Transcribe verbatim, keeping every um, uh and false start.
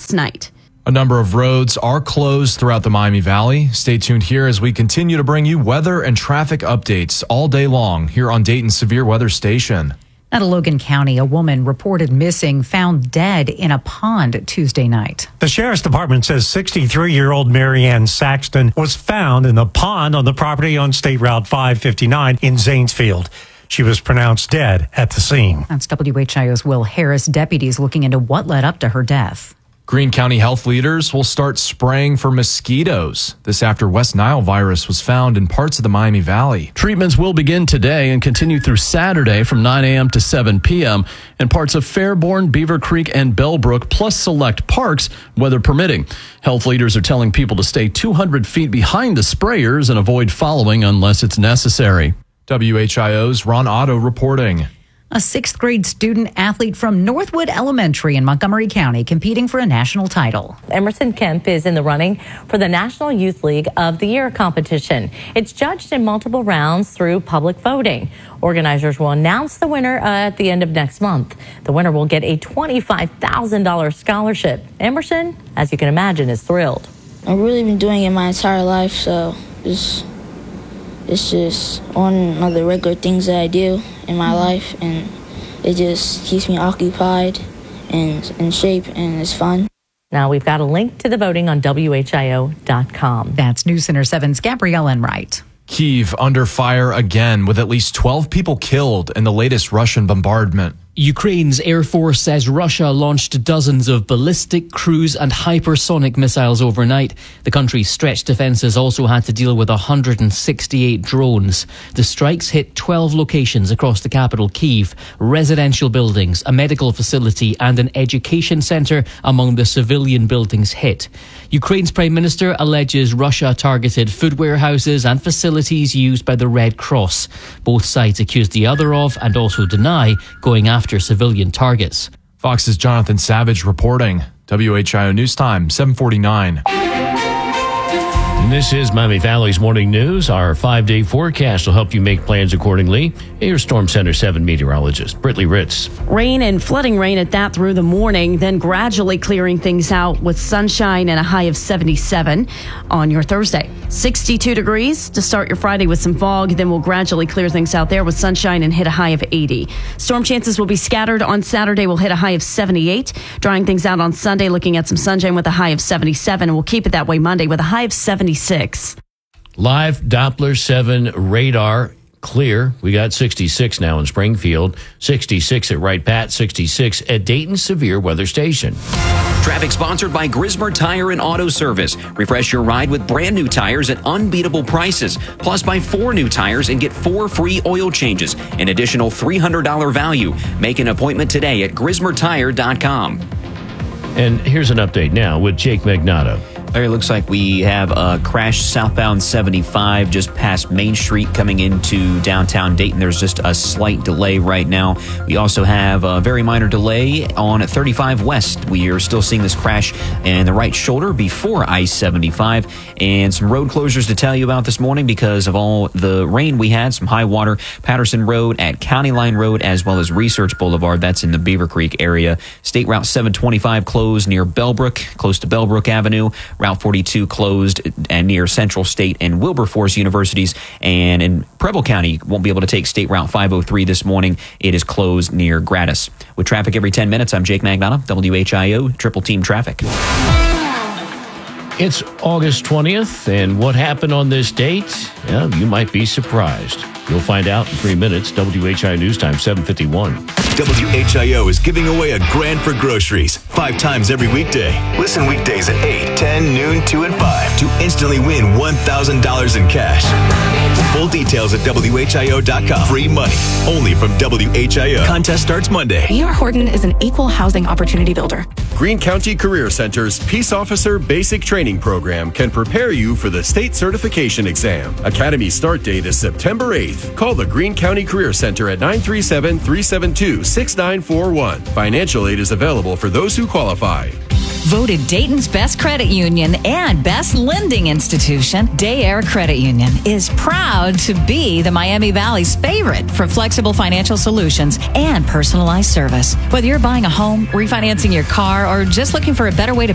tonight. A number of roads are closed throughout the Miami Valley. Stay tuned here as we continue to bring you weather and traffic updates all day long here on Dayton's Severe Weather Station. Out of Logan County, a woman reported missing, found dead in a pond Tuesday night. The Sheriff's Department says sixty-three-year-old Marianne Saxton was found in the pond on the property on State Route five fifty-nine in Zanesfield. She was pronounced dead at the scene. That's W H I O's Will Harris. Deputies looking into what led up to her death. Greene County health leaders will start spraying for mosquitoes. This after West Nile virus was found in parts of the Miami Valley. Treatments will begin today and continue through Saturday from nine a.m. to seven p.m. in parts of Fairborn, Beaver Creek, and Bellbrook, plus select parks, weather permitting. Health leaders are telling people to stay two hundred feet behind the sprayers and avoid following unless it's necessary. W H I O's Ron Otto reporting. A sixth grade student athlete from Northwood Elementary in Montgomery County competing for a national title. Emerson Kemp is in the running for the National Youth League of the Year competition. It's judged in multiple rounds through public voting. Organizers will announce the winner at the end of next month. The winner will get a twenty-five thousand dollars scholarship. Emerson, as you can imagine, is thrilled. I've really been doing it my entire life, so it's, it's just one of the regular things that I do in my life, and it just keeps me occupied and in shape, and it's fun. Now we've got a link to the voting on W H I O dot com. That's News Center seven's Gabrielle Enright. Kyiv under fire again with at least twelve people killed in the latest Russian bombardment. Ukraine's Air Force says Russia launched dozens of ballistic, cruise and hypersonic missiles overnight. The country's stretched defences also had to deal with one hundred sixty-eight drones. The strikes hit twelve locations across the capital, Kyiv, residential buildings, a medical facility and an education centre among the civilian buildings hit. Ukraine's Prime Minister alleges Russia targeted food warehouses and facilities used by the Red Cross. Both sides accuse the other of and also deny going after civilian targets. Fox's Jonathan Savage reporting. W H I O News Time, seven forty-nine. And this is Miami Valley's Morning News. Our five-day forecast will help you make plans accordingly. Here's Storm Center seven meteorologist Britley Ritz. Rain and flooding rain at that through the morning, then gradually clearing things out with sunshine and a high of seventy-seven on your Thursday. sixty-two degrees to start your Friday with some fog, then we'll gradually clear things out there with sunshine and hit a high of eighty. Storm chances will be scattered on Saturday. We'll hit a high of seventy-eight. Drying things out on Sunday, looking at some sunshine with a high of seventy-seven. And we'll keep it that way Monday with a high of seventy-six. Live Doppler seven radar clear. We got sixty-six now in Springfield, sixty-six at Wright Pat, sixty-six at Dayton Severe Weather Station. Traffic sponsored by Grismer Tire and Auto Service. Refresh your ride with brand new tires at unbeatable prices. Plus, buy four new tires and get four free oil changes. An additional three hundred dollars value. Make an appointment today at grismer tire dot com. And here's an update now with Jake Magnato. It looks like we have a crash southbound seventy-five just past Main Street coming into downtown Dayton. There's just a slight delay right now. We also have a very minor delay on thirty-five West. We are still seeing this crash in the right shoulder before I seventy-five. And some road closures to tell you about this morning because of all the rain we had. Some high water, Patterson Road at County Line Road, as well as Research Boulevard. That's in the Beaver Creek area. State Route seven twenty-five closed near Bellbrook, close to Bellbrook Avenue. Route forty-two closed and near Central State and Wilberforce universities. And in Preble County, won't be able to take State Route five oh three this morning. It is closed near Gratis. With traffic every ten minutes, I'm Jake Magnotta, W H I O Triple Team Traffic. It's August twentieth, and what happened on this date? Well, you might be surprised. You'll find out in three minutes. W H I O News Time, seven fifty-one. W H I O is giving away a grand for groceries five times every weekday. Listen weekdays at eight, ten, noon, two, and five to instantly win one thousand dollars in cash. Full details at W H I O dot com. Free money only from W H I O. Contest starts Monday. E R Horton is an equal housing opportunity builder. Greene County Career Center's Peace Officer Basic Training Program can prepare you for the state certification exam. Academy start date is September eighth. Call the Greene County Career Center at nine three seven, three seven two, six nine four one. Financial aid is available for those who qualify. Voted Dayton's best credit union and best lending institution, Day Air Credit Union is proud to be the Miami Valley's favorite for flexible financial solutions and personalized service. Whether you're buying a home, refinancing your car, or just looking for a better way to